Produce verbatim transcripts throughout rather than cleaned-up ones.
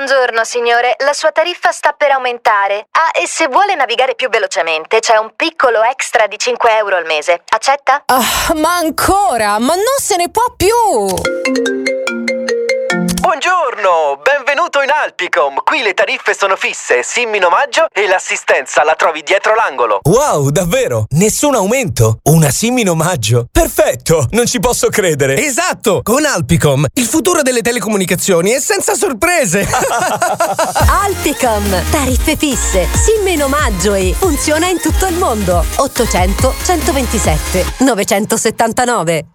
Buongiorno signore, la sua tariffa sta per aumentare. Ah, e se vuole navigare più velocemente c'è un piccolo extra di cinque euro al mese. Accetta? Ah, ma ancora? Ma non se ne può più! Buongiorno, benvenuto in Alpicom. Qui le tariffe sono fisse, SIM in omaggio e l'assistenza la trovi dietro l'angolo. Wow, davvero? Nessun aumento? Una SIM in omaggio? Perfetto, non ci posso credere. Esatto, con Alpicom, il futuro delle telecomunicazioni è senza sorprese. Alpicom, tariffe fisse, SIM in omaggio e funziona in tutto il mondo. ottocento centoventisette novecentosettantanove.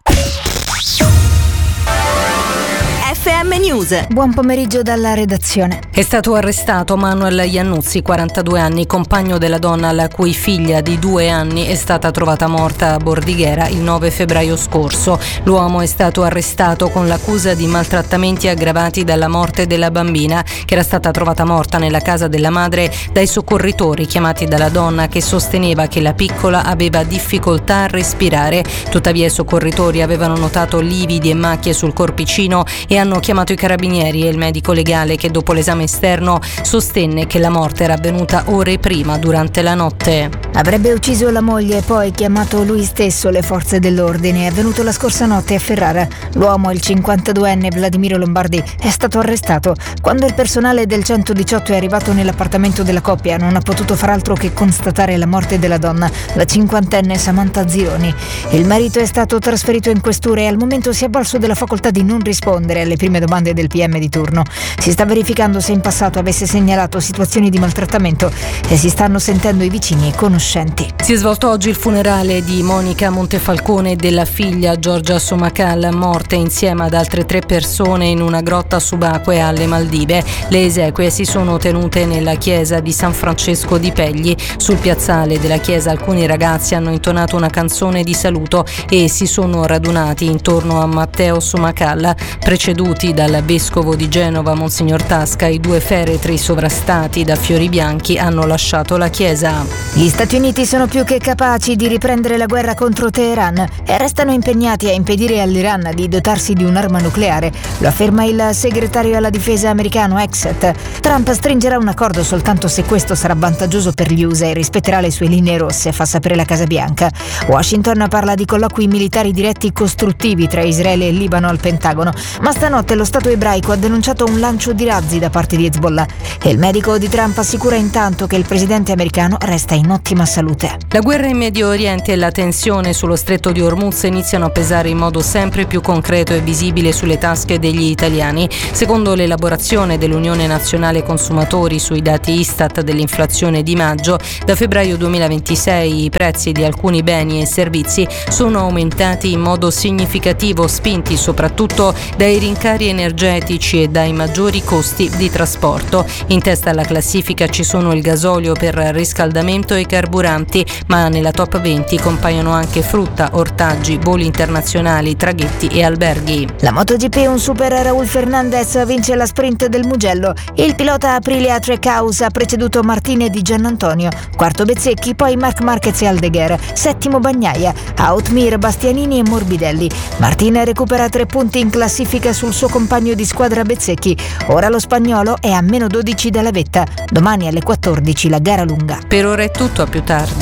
F M News. Buon pomeriggio dalla redazione. È stato arrestato Manuel Iannuzzi, quarantadue anni, compagno della donna la cui figlia di due anni è stata trovata morta a Bordighera il nove febbraio scorso. L'uomo è stato arrestato con l'accusa di maltrattamenti aggravati dalla morte della bambina, che era stata trovata morta nella casa della madre dai soccorritori chiamati dalla donna, che sosteneva che la piccola aveva difficoltà a respirare. Tuttavia i soccorritori avevano notato lividi e macchie sul corpicino e hanno chiamato i carabinieri e il medico legale, che dopo l'esame esterno sostenne che la morte era avvenuta ore prima, durante la notte. Avrebbe ucciso la moglie e poi chiamato lui stesso le forze dell'ordine. È avvenuto la scorsa notte a Ferrara. L'uomo, il cinquantaduenne Vladimiro Lombardi, è stato arrestato. Quando il personale del centodiciotto è arrivato nell'appartamento della coppia, non ha potuto far altro che constatare la morte della donna, la cinquantenne Samantha Zironi. Il marito è stato trasferito in questura e al momento si è avvalso della facoltà di non rispondere alle prime domande del P M di turno. Si sta verificando se in passato avesse segnalato situazioni di maltrattamento e si stanno sentendo i vicini e conoscenti. Si è svolto oggi il funerale di Monica Montefalcone e della figlia Giorgia Somacal, morte insieme ad altre tre persone in una grotta subacquea alle Maldive. Le esequie si sono tenute nella chiesa di San Francesco di Pegli. Sul piazzale della chiesa alcuni ragazzi hanno intonato una canzone di saluto e si sono radunati intorno a Matteo Somacal, preceduti dal vescovo di Genova Monsignor Tasca. I due feretri sovrastati da fiori bianchi hanno lasciato la chiesa. Gli Stati Uniti sono più che capaci di riprendere la guerra contro Teheran e restano impegnati a impedire all'Iran di dotarsi di un'arma nucleare. Lo afferma il segretario alla difesa americano Exet. Trump stringerà un accordo soltanto se questo sarà vantaggioso per gli U S A e rispetterà le sue linee rosse, fa sapere la Casa Bianca. Washington parla di colloqui militari diretti costruttivi tra Israele e Libano al Pentagono, ma stanotte lo Stato ebraico ha denunciato un lancio di razzi da parte di Hezbollah e il medico di Trump assicura intanto che il presidente americano resta in ottima salute. La guerra in Medio Oriente e la tensione sullo stretto di Hormuz iniziano a pesare in modo sempre più concreto e visibile sulle tasche degli italiani. Secondo l'elaborazione dell'Unione Nazionale Consumatori sui dati Istat dell'inflazione di maggio, da febbraio duemilaventisei i prezzi di alcuni beni e servizi sono aumentati in modo significativo, spinti soprattutto dai rincari energetici e dai maggiori costi di trasporto. In testa alla classifica ci sono il gasolio per riscaldamento e i carburanti, ma nella top venti compaiono anche frutta, ortaggi, voli internazionali, traghetti e alberghi. La MotoGP, un super Raul Fernandez vince la sprint del Mugello. Il pilota Aprilia Trackhouse ha preceduto Martine di Giannantonio, quarto Bezzecchi, poi Marc Marquez e Aldeguer, settimo Bagnaia, Outmir, Bastianini e Morbidelli. Martine recupera tre punti in classifica sul suo compagno di squadra Bezzecchi. Ora lo spagnolo è a meno dodici dalla vetta. Domani alle quattordici la gara lunga. Per ora è tutto, a più tardi.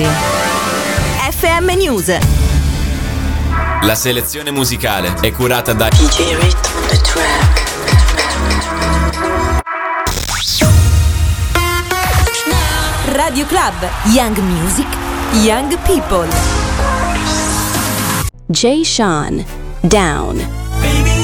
F M News. La selezione musicale è curata da D J Rit on the track. Radio Club, Young Music, Young People. Jay Sean, Down.